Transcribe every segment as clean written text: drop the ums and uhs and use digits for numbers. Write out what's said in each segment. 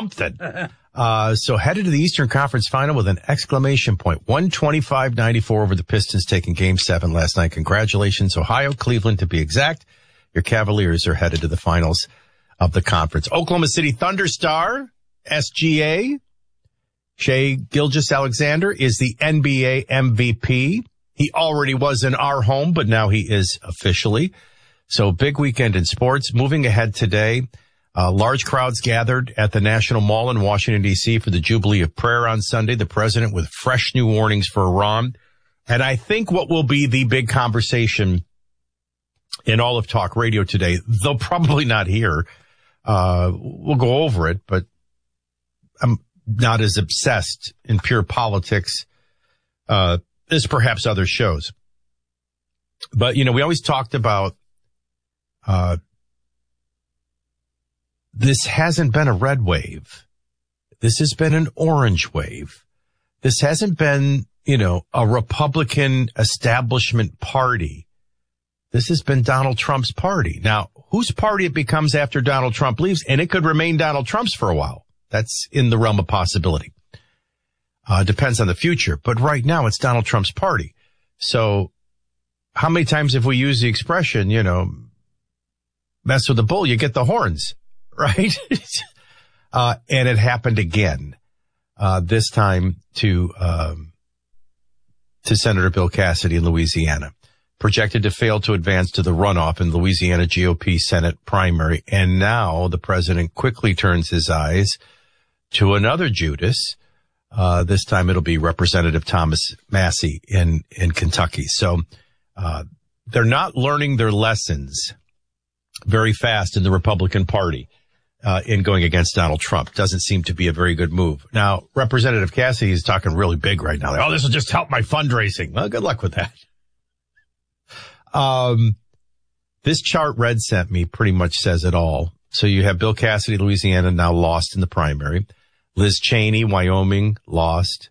something. So headed to the Eastern Conference Final with an exclamation point. 125-94 over the Pistons, taking Game 7 last night. Congratulations, Ohio, Cleveland to be exact. Your Cavaliers are headed to the finals of the conference. Oklahoma City Thunder star, SGA, Shai Gilgeous-Alexander, is the NBA MVP. He already was in our home, but now he is officially. So big weekend in sports. Moving ahead today, large crowds gathered at the National Mall in Washington, D.C. for the Jubilee of Prayer on Sunday. The president with fresh new warnings for Iran. And I think what will be the big conversation in all of talk radio today, though probably not here, we'll go over it, but I'm not as obsessed in pure politics as perhaps other shows. But, you know, we always talked about this hasn't been a red wave. This has been an orange wave. This hasn't been, you know, a Republican establishment party. This has been Donald Trump's party. Now, whose party it becomes after Donald Trump leaves, and it could remain Donald Trump's for a while. That's in the realm of possibility. Depends on the future. But right now, it's Donald Trump's party. So how many times have we used the expression, you know, mess with the bull, you get the horns, right? And it happened again, this time to Senator Bill Cassidy in Louisiana, projected to fail to advance to the runoff in Louisiana GOP Senate primary. And now the president quickly turns his eyes to another Judas. This time it'll be Representative Thomas Massie in Kentucky. So, they're not learning their lessons very fast in the Republican Party, in going against Donald Trump. Doesn't seem to be a very good move. Now, Representative Cassidy is talking really big right now. Like, oh, this will just help my fundraising. Well, good luck with that. This chart Red sent me pretty much says it all. So you have Bill Cassidy, Louisiana, now lost in the primary. Liz Cheney, Wyoming, lost.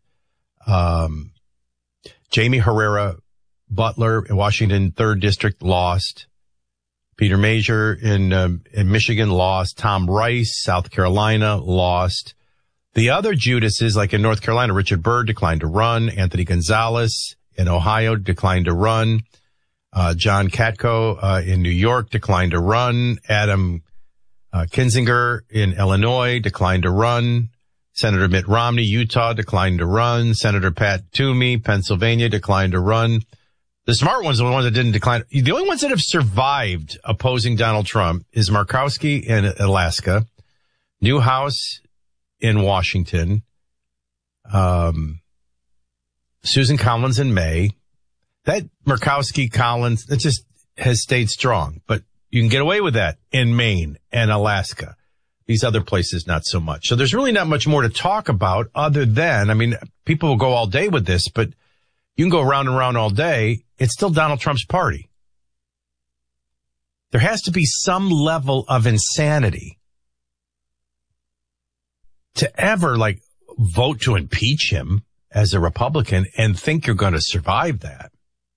Jamie Herrera Butler in Washington, 3rd District, lost. Peter Major in Michigan, lost. Tom Rice, South Carolina, lost. The other Judases, like in North Carolina, Richard Byrd declined to run. Anthony Gonzalez in Ohio declined to run. John Katko in New York declined to run. Adam Kinzinger in Illinois declined to run. Senator Mitt Romney, Utah, declined to run. Senator Pat Toomey, Pennsylvania, declined to run. The smart ones are the ones that didn't decline. The only ones that have survived opposing Donald Trump is Murkowski in Alaska, Newhouse in Washington, Susan Collins in May. That Murkowski Collins, that just has stayed strong, but you can get away with that in Maine and Alaska. These other places, not so much. So there's really not much more to talk about other than, I mean, people will go all day with this, but you can go round and round all day. It's still Donald Trump's party. There has to be some level of insanity to ever, like, vote to impeach him as a Republican and think you're going to survive that.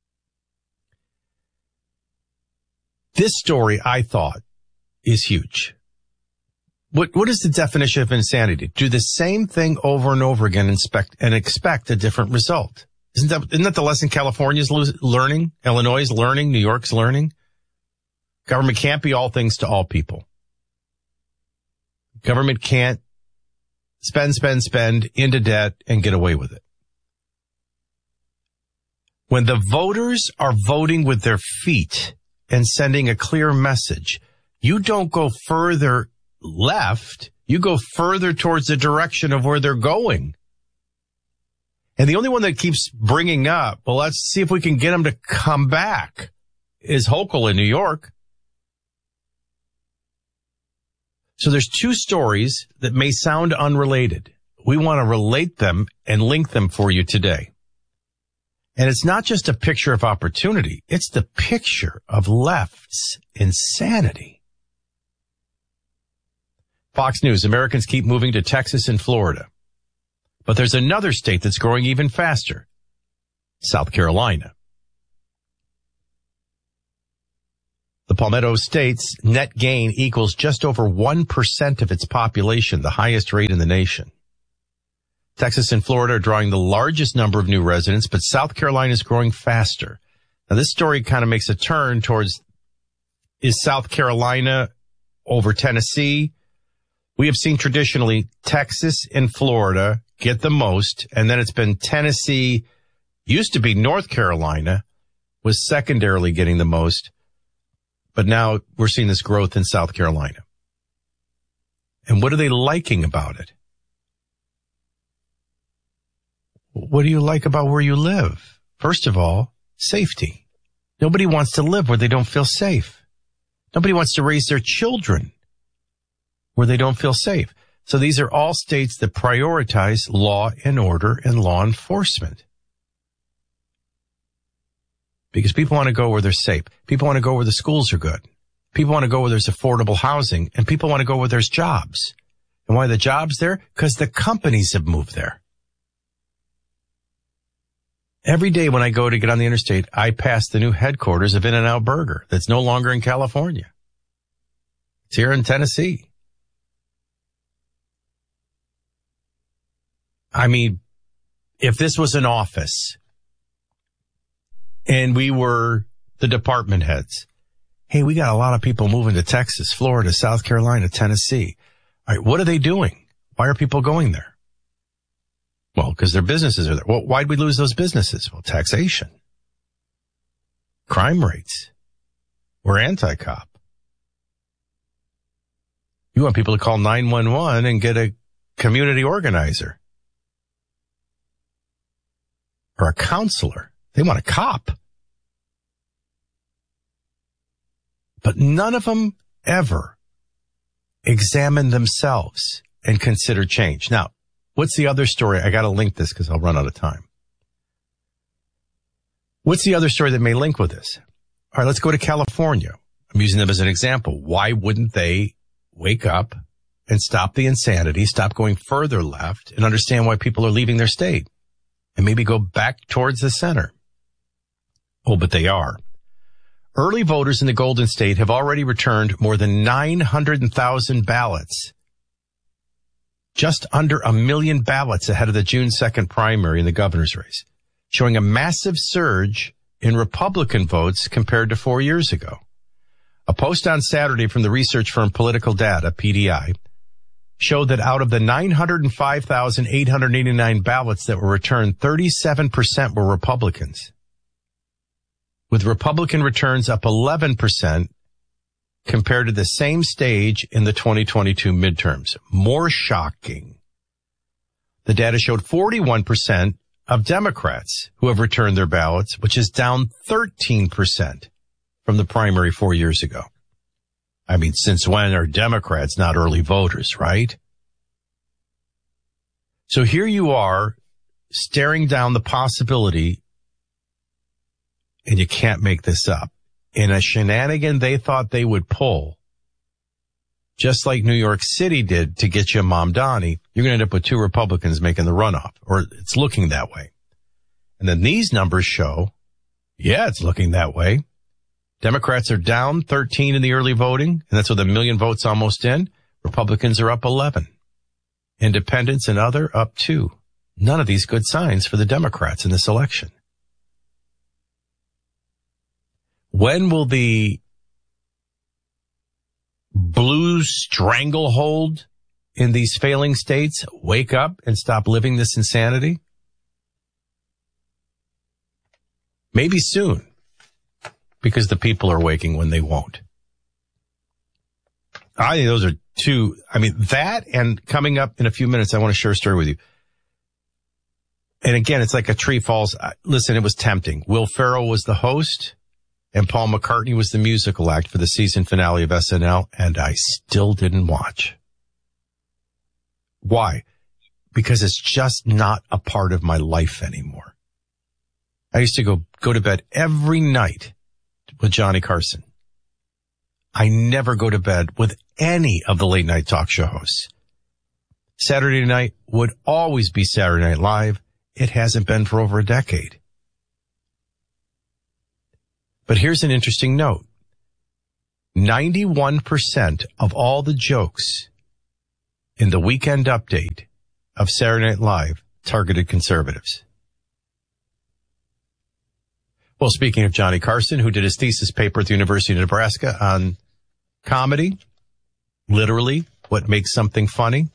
This story, I thought, is huge. What is the definition of insanity? Do the same thing over and over again and expect a different result. Isn't that the lesson California's learning, Illinois is learning, New York's learning? Government can't be all things to all people. Government can't spend into debt and get away with it. When the voters are voting with their feet and sending a clear message, you don't go further left, you go further towards the direction of where they're going. And the only one that keeps bringing up, well, let's see if we can get them to come back, is Hochul in New York. So there's two stories that may sound unrelated. We want to relate them and link them for you today. And it's not just a picture of opportunity. It's the picture of left's insanity. Fox News, Americans keep moving to Texas and Florida. But there's another state that's growing even faster, South Carolina. The Palmetto State's net gain equals just over 1% of its population, the highest rate in the nation. Texas and Florida are drawing the largest number of new residents, but South Carolina is growing faster. Now, this story kind of makes a turn towards, is South Carolina over Tennessee? We have seen traditionally Texas and Florida get the most, and then it's been Tennessee, used to be North Carolina, was secondarily getting the most, but now we're seeing this growth in South Carolina. And what are they liking about it? What do you like about where you live? First of all, safety. Nobody wants to live where they don't feel safe. Nobody wants to raise their children where they don't feel safe. So these are all states that prioritize law and order and law enforcement. Because people want to go where they're safe. People want to go where the schools are good. People want to go where there's affordable housing. And people want to go where there's jobs. And why are the jobs there? Because the companies have moved there. Every day when I go to get on the interstate, I pass the new headquarters of In-N-Out Burger that's no longer in California. It's here in Tennessee. I mean, if this was an office and we were the department heads, hey, we got a lot of people moving to Texas, Florida, South Carolina, Tennessee. All right, what are they doing? Why are people going there? Well, because their businesses are there. Well, why'd we lose those businesses? Well, taxation. Crime rates. We're anti-cop. You want people to call 911 and get a community organizer. Or a counselor. They want a cop. But none of them ever examine themselves and consider change. Now, what's the other story? I got to link this because I'll run out of time. What's the other story that may link with this? All right, let's go to California. I'm using them as an example. Why wouldn't they wake up and stop the insanity, stop going further left, and understand why people are leaving their state? And maybe go back towards the center. Oh, but they are. Early voters in the Golden State have already returned more than 900,000 ballots. Just under 1 million ballots ahead of the June 2nd primary in the governor's race, showing a massive surge in Republican votes compared to 4 years ago. A post on Saturday from the research firm Political Data, PDI, showed that out of the 905,889 ballots that were returned, 37% were Republicans, with Republican returns up 11% compared to the same stage in the 2022 midterms. More shocking, the data showed 41% of Democrats who have returned their ballots, which is down 13% from the primary 4 years ago. I mean, since when are Democrats not early voters, right? So here you are staring down the possibility, and you can't make this up, in a shenanigan they thought they would pull, just like New York City did to get you Mamdani, you're going to end up with 2 Republicans making the runoff, or it's looking that way. And then these numbers show, yeah, it's looking that way. Democrats are down 13 in the early voting, and that's with 1 million votes almost in. Republicans are up 11. Independents and other up 2. None of these good signs for the Democrats in this election. When will the blue stranglehold in these failing states wake up and stop living this insanity? Maybe soon, because the people are waking when they won't. I think those are two. I mean, that and coming up in a few minutes, I want to share a story with you. And again, it's like a tree falls. Listen, it was tempting. Will Ferrell was the host and Paul McCartney was the musical act for the season finale of SNL, and I still didn't watch. Why? Because it's just not a part of my life anymore. I used to go to bed every night with Johnny Carson. I never go to bed with any of the late night talk show hosts. Saturday night would always be Saturday Night Live. It hasn't been for over a decade. But here's an interesting note. 91% of all the jokes in the Weekend Update of Saturday Night Live targeted conservatives. Well, speaking of Johnny Carson, who did his thesis paper at the University of Nebraska on comedy, literally, what makes something funny?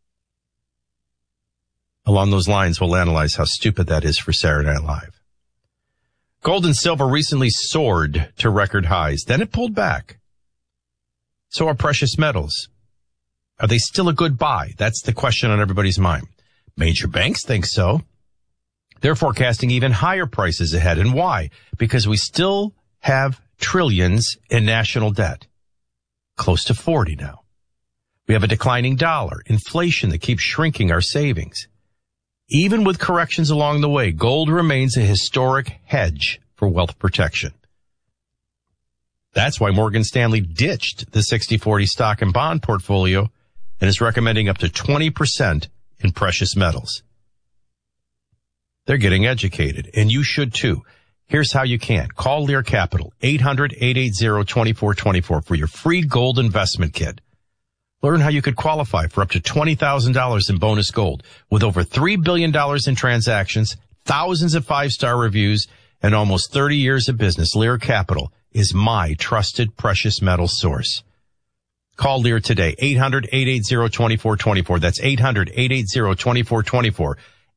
Along those lines, we'll analyze how stupid that is for Saturday Night Live. Gold and silver recently soared to record highs. Then it pulled back. So are precious metals. Are they still a good buy? That's the question on everybody's mind. Major banks think so. They're forecasting even higher prices ahead. And why? Because we still have trillions in national debt. Close to 40 now. We have a declining dollar, inflation that keeps shrinking our savings. Even with corrections along the way, gold remains a historic hedge for wealth protection. That's why Morgan Stanley ditched the 60-40 stock and bond portfolio and is recommending up to 20% in precious metals. They're getting educated, and you should too. Here's how you can. Call Lear Capital, 800-880-2424 for your free gold investment kit. Learn how you could qualify for up to $20,000 in bonus gold. With over $3 billion in transactions, thousands of five-star reviews, and almost 30 years of business, Lear Capital is my trusted precious metal source. Call Lear today, 800-880-2424. That's 800-880-2424.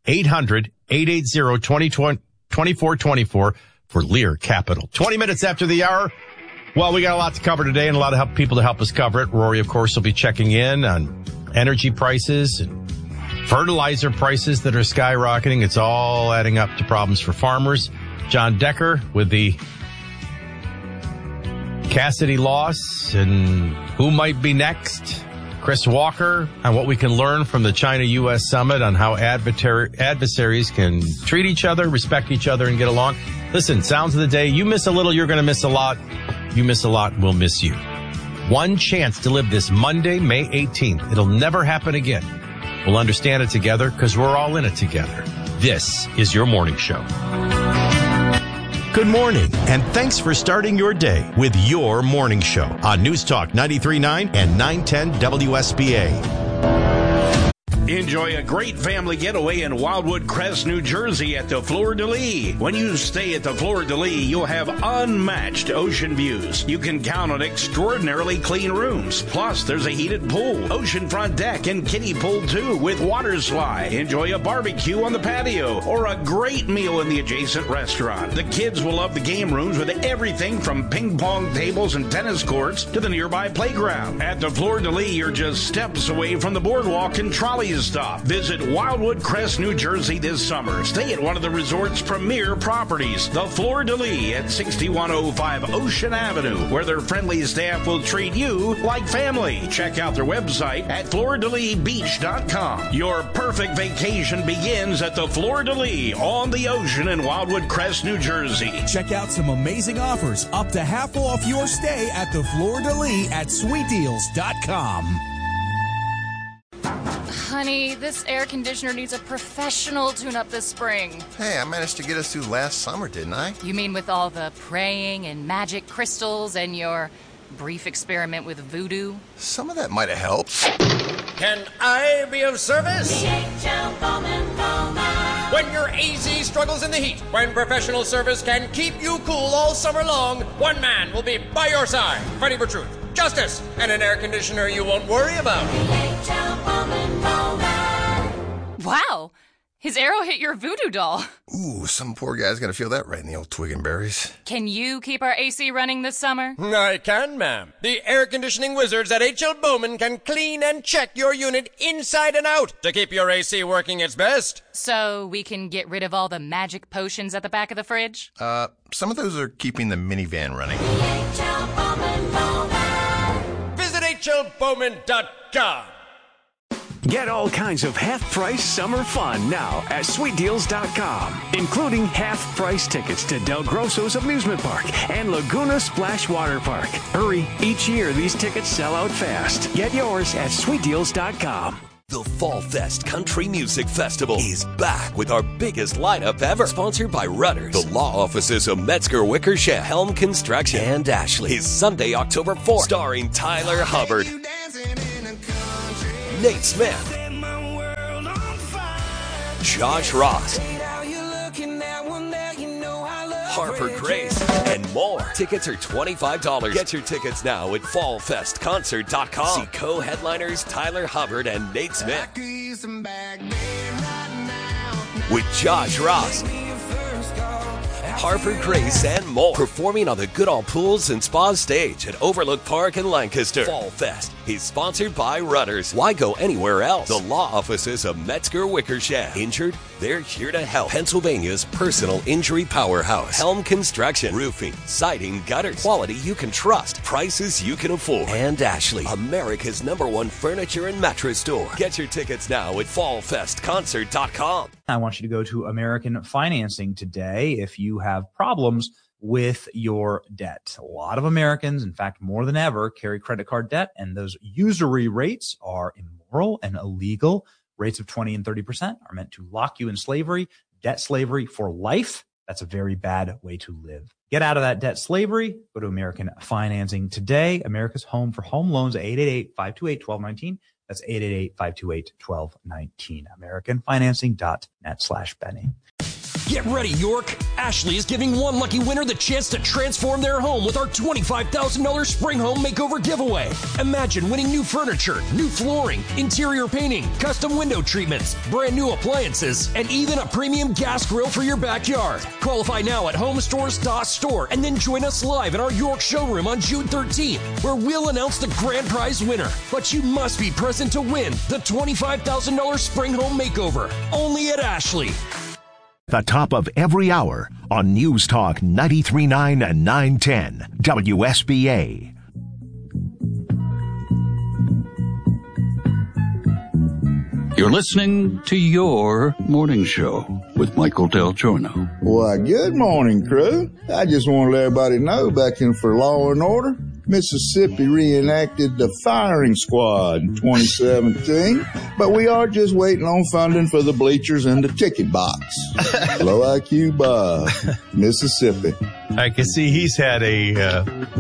800-880-2424 for Lear Capital. 20 minutes after the hour. Well, we got a lot to cover today and a lot of people to help us cover it. Rory, of course, will be checking in on energy prices and fertilizer prices that are skyrocketing. It's all adding up to problems for farmers. John Decker with the Cassidy loss and who might be next. Chris Walker on what we can learn from the China-U.S. summit on how adversaries can treat each other, respect each other, and get along. Listen, sounds of the day. You miss a little, you're going to miss a lot. You miss a lot, we'll miss you. One chance to live this Monday, May 18th. It'll never happen again. We'll understand it together because we're all in it together. This is your morning show. Good morning, and thanks for starting your day with your morning show on News Talk 93.9 and 910 WSBA. Enjoy a great family getaway in Wildwood Crest, New Jersey at the Fleur de Lis. When you stay at the Fleur de Lis, you'll have unmatched ocean views. You can count on extraordinarily clean rooms. Plus, there's a heated pool, oceanfront deck, and kiddie pool too with water slide. Enjoy a barbecue on the patio or a great meal in the adjacent restaurant. The kids will love the game rooms with everything from ping pong tables and tennis courts to the nearby playground. At the Fleur de Lis, you're just steps away from the boardwalk and trolley stop. Visit Wildwood Crest, New Jersey this summer. Stay at one of the resort's premier properties, the Fleur de Lis at 6105 Ocean Avenue, where their friendly staff will treat you like family. Check out their website at FleurDeLisBeach.com. Your perfect vacation begins at the Fleur de Lis on the ocean in Wildwood Crest, New Jersey. Check out some amazing offers, up to half off your stay at the Fleur de Lis at SweetDeals.com. Honey, this air conditioner needs a professional tune-up this spring. Hey, I managed to get us through last summer, didn't I? You mean with all the praying and magic crystals and your brief experiment with voodoo? Some of that might have helped. Can I be of service? DHL Bowman Bowman. When your AC struggles in the heat, when professional service can keep you cool all summer long, one man will be by your side, fighting for truth, justice, and an air conditioner you won't worry about. DHL Bowman Bowman. Wow! His arrow hit your voodoo doll. Ooh, some poor guy's gonna feel that right in the old twig and berries. Can you keep our AC running this summer? I can, ma'am. The air conditioning wizards at H.L. Bowman can clean and check your unit inside and out to keep your AC working its best. So we can get rid of all the magic potions at the back of the fridge? Some of those are keeping the minivan running. DHL Bowman Bowman. Visit HLBowman.com. Get all kinds of half-price summer fun now at SweetDeals.com, including half-price tickets to Del Grosso's Amusement Park and Laguna Splash Water Park. Hurry, each year these tickets sell out fast. Get yours at SweetDeals.com. The Fall Fest Country Music Festival is back with our biggest lineup ever. Sponsored by Rudders, the law offices of Metzger Wickersham, Helm Construction, and Ashley. Is Sunday, October 4th. Starring Tyler Hubbard, Nate Smith, Josh Ross, Harper Grace, and more. Tickets are $25. Get your tickets now at fallfestconcert.com. See co-headliners Tyler Hubbard and Nate Smith. With Josh Ross, Harper Grace, and more. Performing on the Goodall Pools and Spa stage at Overlook Park in Lancaster. Fall Fest is sponsored by Rudders. Why go anywhere else? The law offices of Metzger Wickersham. Injured? They're here to help. Pennsylvania's personal injury powerhouse. Helm Construction. Roofing, siding, gutters. Quality you can trust. Prices you can afford. And Ashley, America's #1 furniture and mattress store. Get your tickets now at fallfestconcert.com. I want you to go to American Financing today if you have problems with your debt. A lot of Americans, in fact, more than ever, carry credit card debt, and those usury rates are immoral and illegal. Rates of 20 and 30% are meant to lock you in slavery, debt slavery for life. That's a very bad way to live. Get out of that debt slavery. Go to American Financing today. America's home for home loans, 888-528-1219. That's 888-528-1219. AmericanFinancing.net/Benny. Get ready, York. Ashley is giving one lucky winner the chance to transform their home with our $25,000 Spring Home Makeover giveaway. Imagine winning new furniture, new flooring, interior painting, custom window treatments, brand new appliances, and even a premium gas grill for your backyard. Qualify now at homestores.store and then join us live in our York showroom on June 13th, where we'll announce the grand prize winner. But you must be present to win the $25,000 Spring Home Makeover. Only at Ashley. The top of every hour on News Talk 93.9 and 910 WSBA. You're listening to your morning show with Michael Del Giorno. Why, good morning, crew. I just want to let everybody know back in for Law and Order, Mississippi reenacted the firing squad in 2017, but we are just waiting on funding for the bleachers and the ticket box. Low IQ Bob, Mississippi. I can see he's had a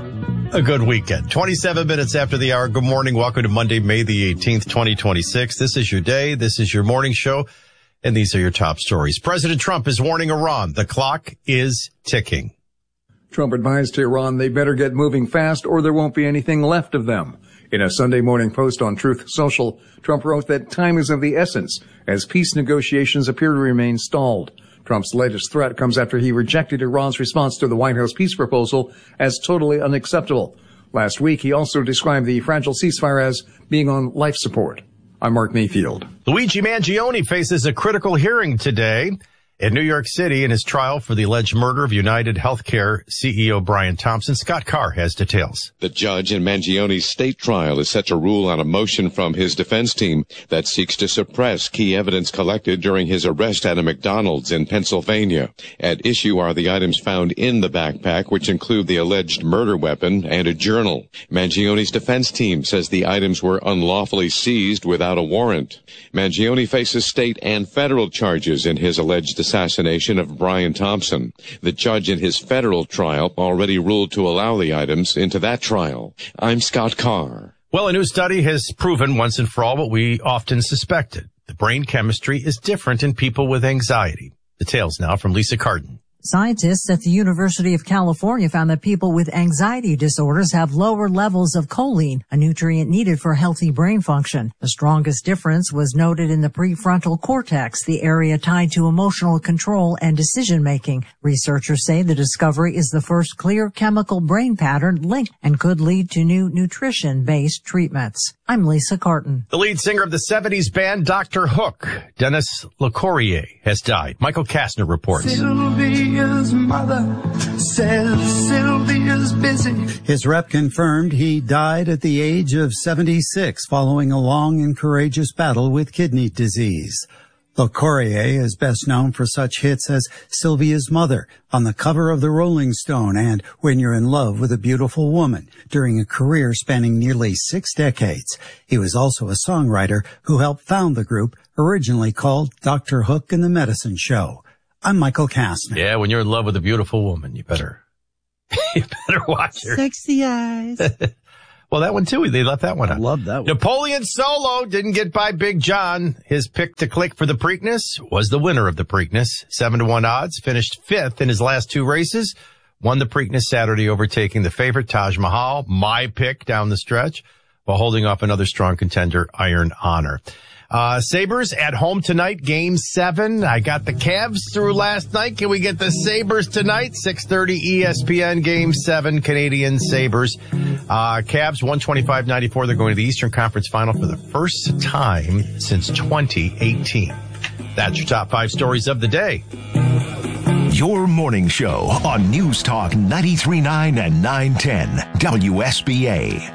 good weekend. 27 minutes after the hour. Good morning. Welcome to Monday, May the 18th, 2026. This is your day. This is your morning show. And these are your top stories. President Trump is warning Iran. The clock is ticking. Trump advised Iran they better get moving fast or there won't be anything left of them. In a Sunday morning post on Truth Social, Trump wrote that time is of the essence as peace negotiations appear to remain stalled. Trump's latest threat comes after he rejected Iran's response to the White House peace proposal as totally unacceptable. Last week, he also described the fragile ceasefire as being on life support. I'm Mark Mayfield. Luigi Mangione faces a critical hearing today in New York City in his trial for the alleged murder of United Healthcare CEO Brian Thompson. Scott Carr has details. The judge in Mangione's state trial is set to rule on a motion from his defense team that seeks to suppress key evidence collected during his arrest at a McDonald's in Pennsylvania. At issue are the items found in the backpack, which include the alleged murder weapon and a journal. Mangione's defense team says the items were unlawfully seized without a warrant. Mangione faces state and federal charges in his alleged assassination of Brian Thompson. The judge in his federal trial already ruled to allow the items into that trial. I'm Scott Carr. Well, a new study has proven once and for all what we often suspected. The brain chemistry is different in people with anxiety. Details now from Lisa Carden. Scientists at the University of California found that people with anxiety disorders have lower levels of choline, a nutrient needed for healthy brain function. The strongest difference was noted in the prefrontal cortex, the area tied to emotional control and decision-making. Researchers say the discovery is the first clear chemical brain pattern linked and could lead to new nutrition-based treatments. I'm Lisa Carton. The lead singer of the 70s band Dr. Hook, Dennis LeCourrier, has died. Michael Kastner reports. Sylvia's mother says Sylvia's busy. His rep confirmed he died at the age of 76 following a long and courageous battle with kidney disease. LaCourier is best known for such hits as Sylvia's Mother, on the cover of the Rolling Stone, and When You're in Love with a Beautiful Woman, during a career spanning nearly 6 decades. He was also a songwriter who helped found the group, originally called Dr. Hook and the Medicine Show. I'm Michael Kastner. Yeah, when you're in love with a beautiful woman, you better watch her. Sexy eyes. Well, that one too. They left that one out. I love that one. Napoleon Solo didn't get by Big John. His pick to click for the Preakness was the winner of the Preakness. 7-1 odds, finished 5th in his last 2 races. Won the Preakness Saturday, overtaking the favorite Taj Mahal, my pick down the stretch, while holding off another strong contender, Iron Honor. Sabres at home tonight, Game 7. I got the Cavs through last night. Can we get the Sabres tonight? 6:30 ESPN, Game 7, Canadian Sabres. Cavs 125-94. They're going to the Eastern Conference Final for the first time since 2018. That's your top 5 stories of the day. Your morning show on News Talk 93.9 and 910 WSBA.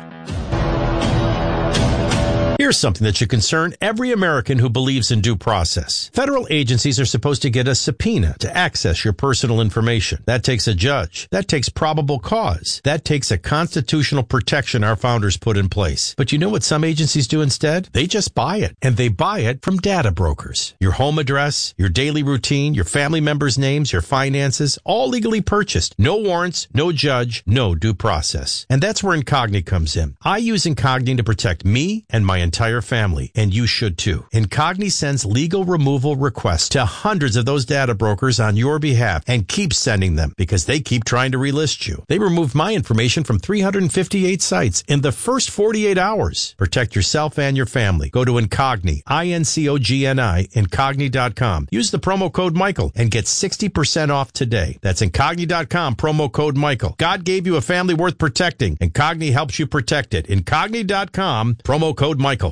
Here's something that should concern every American who believes in due process. Federal agencies are supposed to get a subpoena to access your personal information. That takes a judge. That takes probable cause. That takes a constitutional protection our founders put in place. But you know what some agencies do instead? They just buy it. And they buy it from data brokers. Your home address, your daily routine, your family members' names, your finances, all legally purchased. No warrants, no judge, no due process. And that's where Incogni comes in. I use Incogni to protect me and my entire family, and you should too. Incogni sends legal removal requests to hundreds of those data brokers on your behalf and keeps sending them because they keep trying to relist you. They removed my information from 358 sites in the first 48 hours. Protect yourself and your family. Go to Incogni, INCOGNI, Incogni.com. Use the promo code Michael and get 60% off today. That's Incogni.com, promo code Michael. God gave you a family worth protecting. Incogni helps you protect it. Incogni.com, promo code Michael.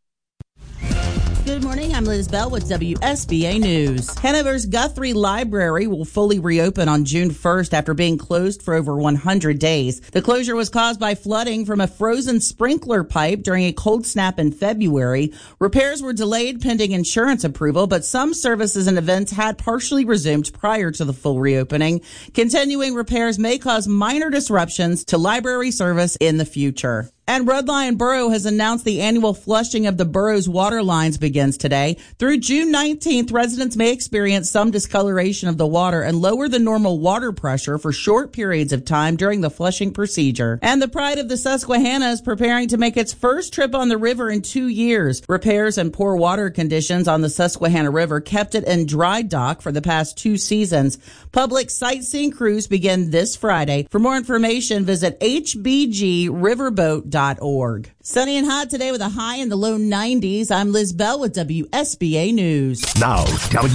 Good morning, I'm Liz Bell with WSBA News. Hanover's Guthrie Library will fully reopen on June 1st after being closed for over 100 days. The closure was caused by flooding from a frozen sprinkler pipe during a cold snap in February. Repairs were delayed pending insurance approval, but some services and events had partially resumed prior to the full reopening. Continuing repairs may cause minor disruptions to library service in the future. And Red Lion Borough has announced the annual flushing of the borough's water lines begins today. Through June 19th, residents may experience some discoloration of the water and lower the normal water pressure for short periods of time during the flushing procedure. And the Pride of the Susquehanna is preparing to make its first trip on the river in 2 years. Repairs and poor water conditions on the Susquehanna River kept it in dry dock for the past 2 seasons. Public sightseeing cruise begin this Friday. For more information, visit hbgriverboat.org. Sunny and hot today with a high in the low 90s. I'm Liz Bell with WSBA News. Now,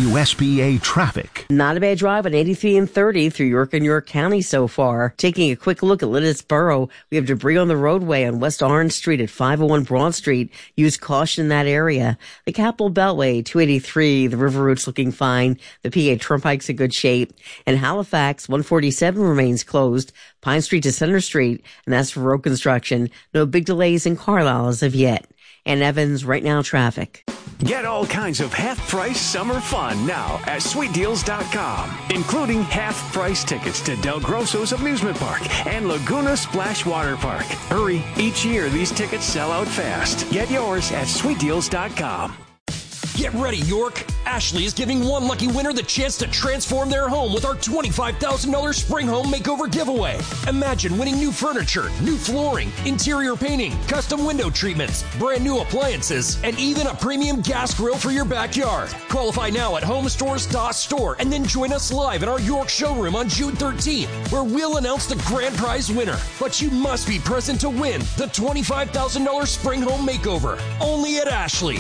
WSBA traffic. Not a bad drive on 83 and 30 through York and York County so far. Taking a quick look at Liddesboro, we have debris on the roadway on West Orange Street at 501 Broad Street. Use caution in that area. The Capitol Beltway, 283, the River Route's looking fine. The PA Turnpike's in good shape. In Halifax, 147 remains closed. Pine Street to Center Street, and that's for road construction. No big delays in Carlisle as of yet. And Evans, right now traffic. Get all kinds of half-price summer fun now at SweetDeals.com, including half-price tickets to Del Grosso's Amusement Park and Laguna Splash Water Park. Hurry, each year these tickets sell out fast. Get yours at SweetDeals.com. Get ready, York. Ashley is giving one lucky winner the chance to transform their home with our $25,000 Spring Home Makeover giveaway. Imagine winning new furniture, new flooring, interior painting, custom window treatments, brand new appliances, and even a premium gas grill for your backyard. Qualify now at homestores.store and then join us live in our York showroom on June 13th, where we'll announce the grand prize winner. But you must be present to win the $25,000 Spring Home Makeover, only at Ashley.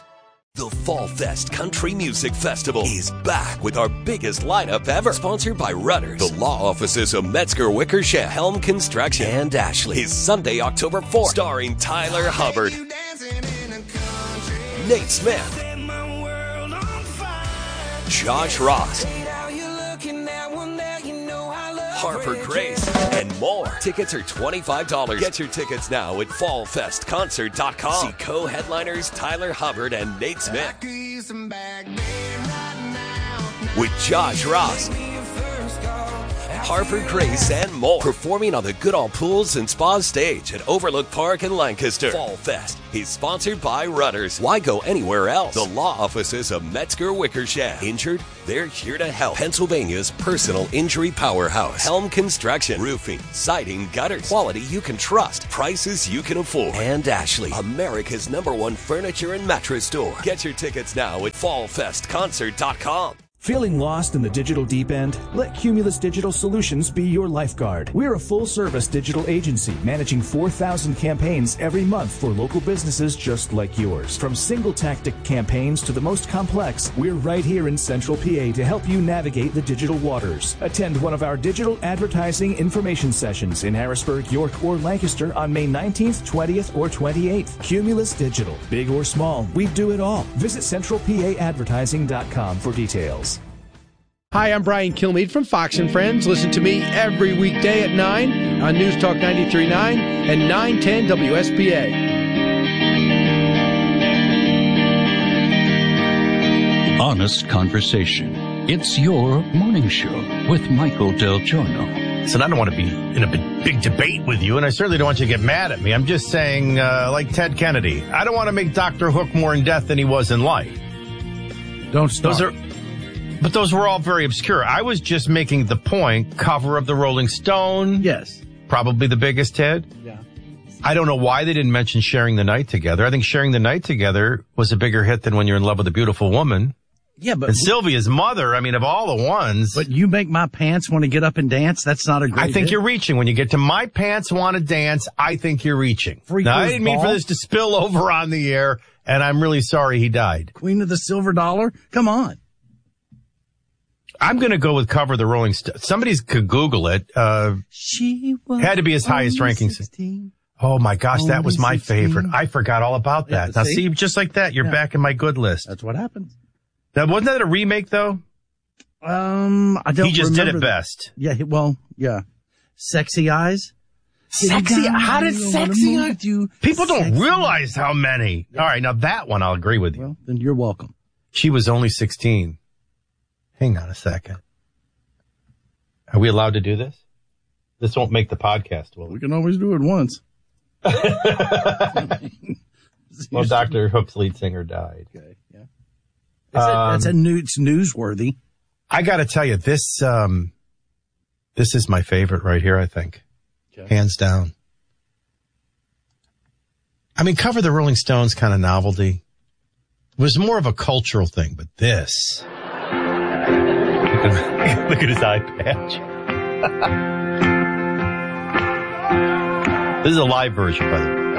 The Fall Fest Country Music Festival is back with our biggest lineup ever. Sponsored by Rudders, the law offices of Metzger Wickersham, Helm Construction, and Ashley. Is Sunday, October 4th. Starring Tyler Hubbard, Nate Smith, Josh Ross, Harper Grace, and more. Tickets are $25. Get your tickets now at fallfestconcert.com. See co-headliners Tyler Hubbard and Nate Smith. with Josh Ross, Harper Grace, and more. Performing on the Goodall Pools and Spa stage at Overlook Park in Lancaster. Fall Fest is sponsored by Rudders. Why go anywhere else? The law offices of Metzger Wickersham. Injured? They're here to help. Pennsylvania's personal injury powerhouse. Helm Construction. Roofing, siding, gutters. Quality you can trust. Prices you can afford. And Ashley, America's #1 furniture and mattress store. Get your tickets now at fallfestconcert.com. Feeling lost in the digital deep end? Let Cumulus Digital Solutions be your lifeguard. We're a full-service digital agency managing 4,000 campaigns every month for local businesses just like yours. From single-tactic campaigns to the most complex, we're right here in Central PA to help you navigate the digital waters. Attend one of our digital advertising information sessions in Harrisburg, York, or Lancaster on May 19th, 20th, or 28th. Cumulus Digital. Big or small, we do it all. Visit centralpaadvertising.com for details. Hi, I'm Brian Kilmeade from Fox & Friends. Listen to me every weekday at 9 on News Talk 93.9 and 910 WSBA. Honest conversation. It's your morning show with Michael Del Giorno. So I don't want to be in a big debate with you, and I certainly don't want you to get mad at me. I'm just saying, like Ted Kennedy, I don't want to make Dr. Hook more in death than he was in life. Don't start. But those were all very obscure. I was just making the point, cover of the Rolling Stone. Yes. Probably the biggest hit. Yeah. I don't know why they didn't mention Sharing the Night Together. I think Sharing the Night Together was a bigger hit than When You're in Love with a Beautiful Woman. Yeah, but... And Sylvia's Mother, I mean, of all the ones... But You Make My Pants Want to Get Up and Dance? That's not a great I think hit. you're reaching. When you get to My Pants Want to Dance, I think you're reaching. Now, I didn't mean for this to spill over on the air, and I'm really sorry he died. Queen of the Silver Dollar? Come on. I'm going to go with Cover the Rolling Stone. Somebody could Google it. She was had to be his highest ranking. 16. Oh, my gosh, that was my 16. favorite. I forgot all about that. Yeah, now, see, just like that, you're back in my good list. That's what happens. Now, wasn't that a remake, though? I don't He just did it remember best. Yeah, well, yeah. Sexy Eyes? Sexy? How did Sexy Eyes? People don't realize how many. Yeah. All right, now that one, I'll agree with you. Well, then you're welcome. She was only 16. Hang on a second. Are we allowed to do this? This won't make the podcast, will it? We can always do it once. Well, Dr. Hook's lead singer died. Okay, yeah. It's newsworthy. I got to tell you, this is my favorite right here, I think. Okay. Hands down. I mean, Cover the Rolling Stones kind of novelty. It was more of a cultural thing, but this... Look at his eye patch. This is a live version, by the way.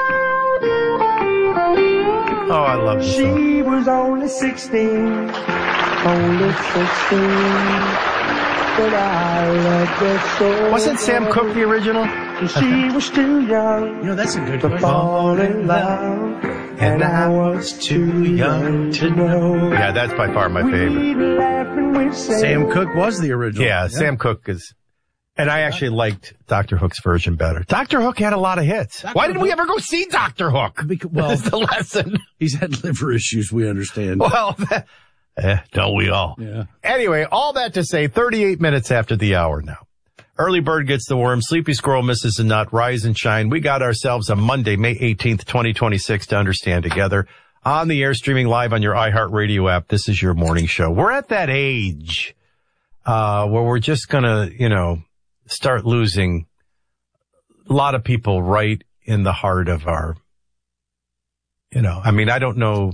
Oh, I love this song. She was only 16. Only 16. But I loved her so. Wasn't Sam Cooke the original? She was too young. You know, that's a good to question. fall in love. And I was too young to know. Yeah, that's by far my favorite. Sam Cooke was the original. Yeah, Sam Cooke is. And I actually liked Dr. Hook's version better. Dr. Hook had a lot of hits. Why didn't we ever go see Dr. Hook? Well, that's the lesson. He's had liver issues, we understand. Well, don't we all? Yeah. Anyway, all that to say, 38 minutes after the hour now. Early bird gets the worm, sleepy squirrel misses the nut, rise and shine. We got ourselves a Monday, May 18th, 2026 to understand together. On the air, streaming live on your iHeartRadio app. This is your morning show. We're at that age where we're just going to, start losing a lot of people right in the heart of our, I don't know.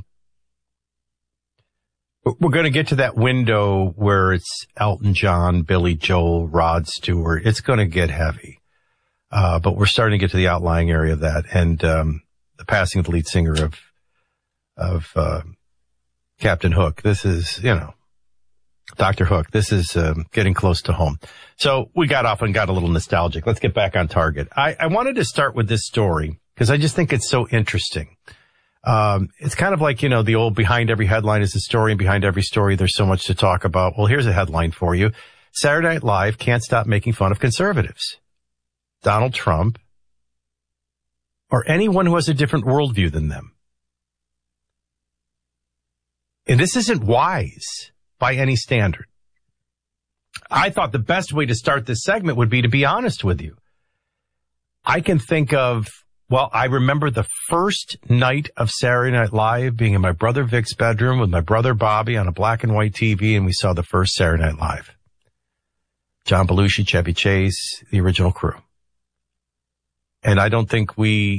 We're going to get to that window where it's Elton John, Billy Joel, Rod Stewart. It's going to get heavy. But we're starting to get to the outlying area of that. And the passing of the lead singer of Captain Hook. This is, Dr. Hook. This is getting close to home. So we got off and got a little nostalgic. Let's get back on target. I wanted to start with this story because I just think it's so interesting. It's kind of like, the old behind every headline is a story, and behind every story there's so much to talk about. Well, here's a headline for you. Saturday Night Live can't stop making fun of conservatives. Donald Trump or anyone who has a different worldview than them. And this isn't wise by any standard. I thought the best way to start this segment would be to be honest with you. I can think of, well, I remember the first night of Saturday Night Live being in my brother Vic's bedroom with my brother Bobby on a black and white TV, and we saw the first Saturday Night Live. John Belushi, Chevy Chase, the original crew. And I don't think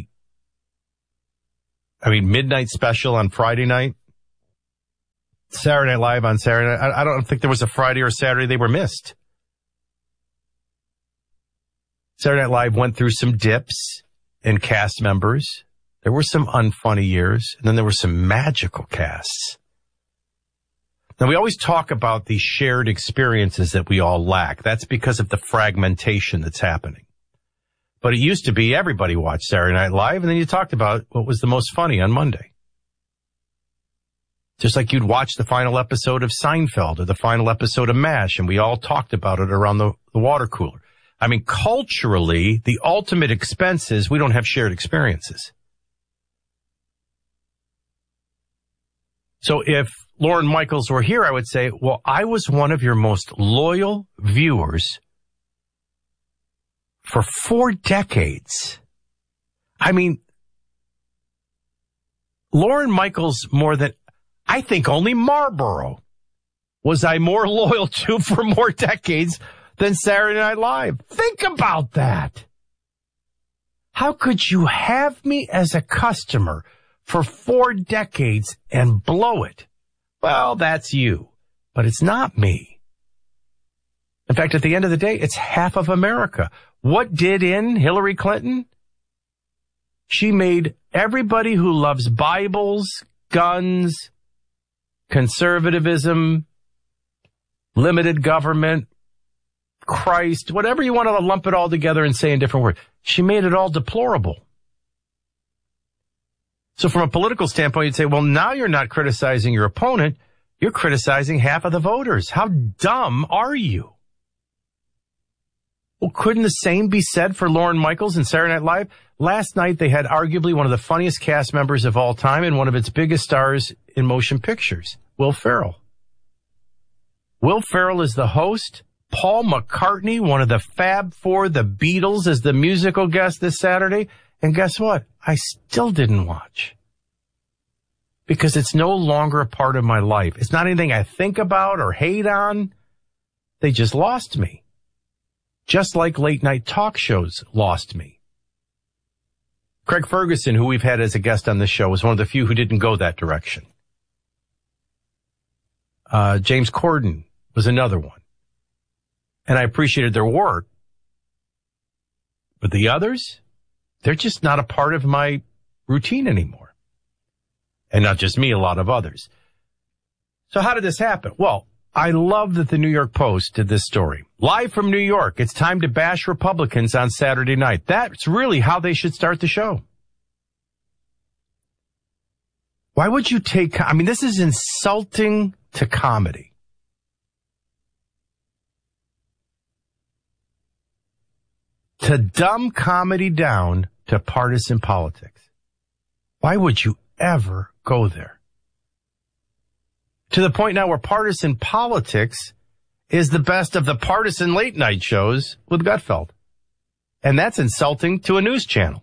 midnight special on Friday night, Saturday Night Live on Saturday night. I don't think there was a Friday or Saturday they were missed. Saturday Night Live went through some dips in cast members. There were some unfunny years, and then there were some magical casts. Now, we always talk about these shared experiences that we all lack. That's because of the fragmentation that's happening. But it used to be everybody watched Saturday Night Live, and then you talked about what was the most funny on Monday. Just like you'd watch the final episode of Seinfeld or the final episode of MASH, and we all talked about it around the water cooler. I mean, culturally, the ultimate expense is we don't have shared experiences. So if Lorne Michaels were here, I would say, well, I was one of your most loyal viewers for 4 decades. I mean, Lorne Michaels more than, I think only Marlboro was I more loyal to for more decades than Saturday Night Live. Think about that. How could you have me as a customer for 4 decades and blow it? Well, that's you, but it's not me. In fact, at the end of the day, it's half of America. What did in Hillary Clinton? She made everybody who loves Bibles, guns, conservatism, limited government, Christ, whatever you want to lump it all together and say in different words. She made it all deplorable. So from a political standpoint, you'd say, well, now you're not criticizing your opponent. You're criticizing half of the voters. How dumb are you? Well, couldn't the same be said for Lorne Michaels and Saturday Night Live? Last night, they had arguably one of the funniest cast members of all time and one of its biggest stars in motion pictures, Will Ferrell. Will Ferrell is the host. Paul McCartney, one of the Fab Four, the Beatles, is the musical guest this Saturday. And guess what? I still didn't watch. Because it's no longer a part of my life. It's not anything I think about or hate on. They just lost me. Just like late night talk shows lost me. Craig Ferguson, who we've had as a guest on this show, was one of the few who didn't go that direction. James Corden was another one. And I appreciated their work. But the others, they're just not a part of my routine anymore. And not just me, a lot of others. So how did this happen? Well, I love that the New York Post did this story. Live from New York, it's time to bash Republicans on Saturday night. That's really how they should start the show. Why would you this is insulting to comedy. To dumb comedy down to partisan politics. Why would you ever go there? To the point now where partisan politics is the best of the partisan late night shows with Gutfeld. And that's insulting to a news channel.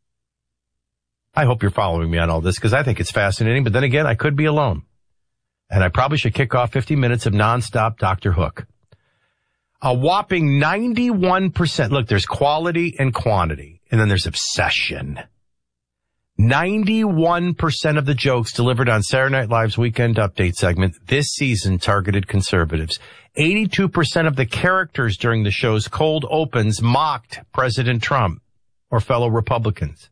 I hope you're following me on all this because I think it's fascinating. But then again, I could be alone. And I probably should kick off 50 minutes of nonstop Dr. Hook. A whopping 91%. Look, there's quality and quantity, and then there's obsession. 91% of the jokes delivered on Saturday Night Live's Weekend Update segment this season targeted conservatives. 82% of the characters during the show's cold opens mocked President Trump or fellow Republicans.